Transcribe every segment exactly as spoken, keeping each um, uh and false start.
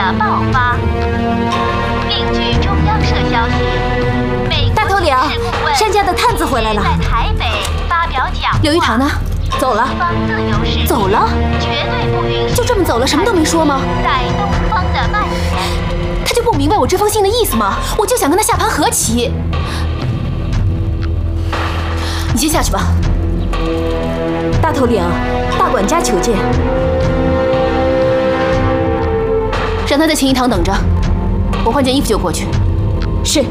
的爆发。另据中央社消息，美国大头领，山家的探子回来了。 在台北发表讲话。 刘玉堂呢？走了。走了？ 绝对不允许。 就这么走了，什么都没说吗？ 在东方的蔓延。 他就不明白我这封信的意思吗？我就想跟他下盘和棋。你先下去吧。大头领，大管家求见。让他在晴宜堂等着，我换件衣服就过去。是。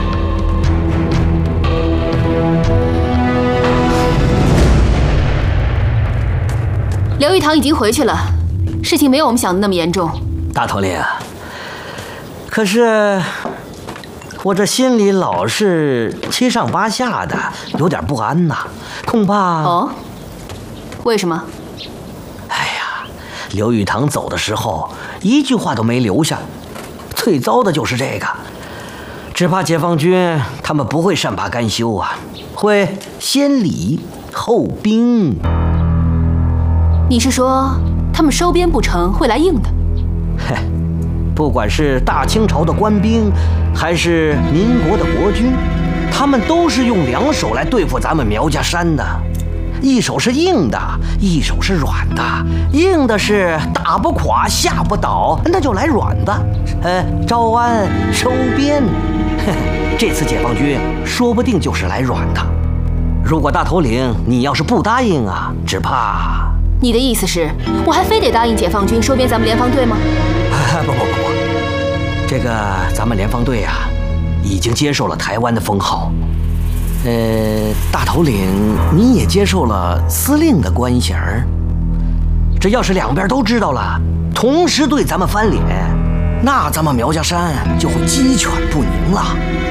刘玉堂已经回去了，事情没有我们想的那么严重。 大头领，可是我这心里老是七上八下的，有点不安呐，恐怕…… 哦，为什么？ 哎呀，刘玉堂走的时候一句话都没留下，最糟的就是这个，只怕解放军他们不会善罢甘休啊，会先礼后兵。 你是说他们收编不成会来硬的？ 嘿，不管是大清朝的官兵，还是民国的国军，他们都是用两手来对付咱们苗家山的，一手是硬的，一手是软的。硬的是打不垮吓不倒，那就来软的，呃，招安收编。这次解放军说不定就是来软的。如果大头领你要是不答应啊，只怕…… 你的意思是，我还非得答应解放军收编咱们联防队吗？ 不不不不，这个咱们联防队啊，已经接受了台湾的封号。呃，大头领你也接受了司令的官衔儿。这要是两边都知道了，同时对咱们翻脸，那咱们苗家山就会鸡犬不宁了。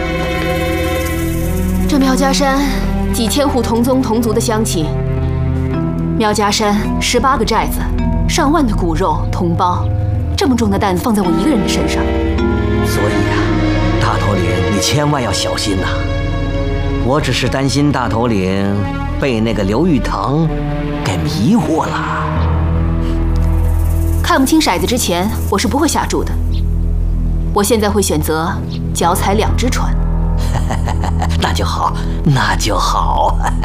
这苗家山几千户同宗同族的乡亲。苗家山十八个寨子，上万的骨肉同胞，这么重的担子放在我一个人的身上。 所以啊，大头领你千万要小心呐！我只是担心大头领被那个刘玉堂给迷惑了。 看不清骰子之前，我是不会下注的。我现在会选择脚踩两只船。 那就好，那就好。